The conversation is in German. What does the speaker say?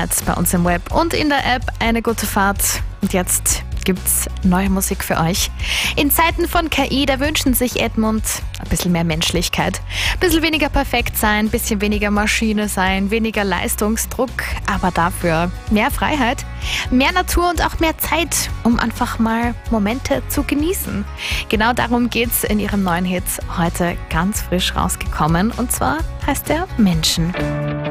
jederzeit bei uns im Web und in der App. Eine gute Fahrt. Und jetzt gibt's neue Musik für euch. In Zeiten von KI, da wünschen sich Edmund ein bisschen mehr Menschlichkeit. Ein bisschen weniger perfekt sein, ein bisschen weniger Maschine sein, weniger Leistungsdruck, aber dafür mehr Freiheit, mehr Natur und auch mehr Zeit, um einfach mal Momente zu genießen. Genau darum geht's in ihrem neuen Hit, heute ganz frisch rausgekommen, und zwar heißt er Menschen.